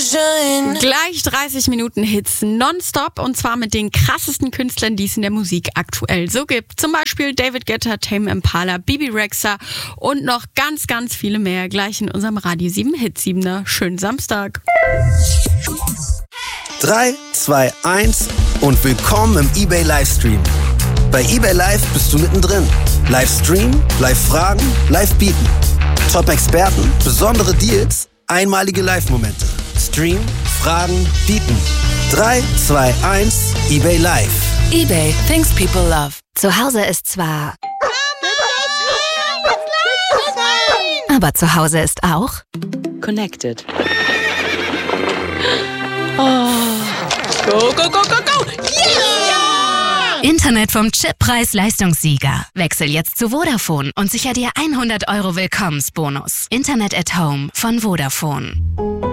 Gleich 30 Minuten Hits nonstop und zwar mit den krassesten Künstlern, die es in der Musik aktuell so gibt. Zum Beispiel David Guetta, Tame Impala, Bibi Rexha und noch ganz, ganz viele mehr gleich in unserem Radio 7 Hit 7er. Schönen Samstag. 3, 2, 1 und willkommen im eBay Livestream. Bei eBay Live bist du mittendrin. Livestream, Live-Fragen, Live-Bieten. Top-Experten, besondere Deals, einmalige Live-Momente. Stream, Fragen, Bieten. 3, 2, 1, eBay Live. eBay, things people love. Zu Hause ist zwar... aber zu Hause ist auch... Connected. Oh. Go, go, go, go, go! Yeah! Internet vom Chip-Preis-Leistungssieger. Wechsel jetzt zu Vodafone und sicher dir 100 € Willkommensbonus. Internet at Home von Vodafone.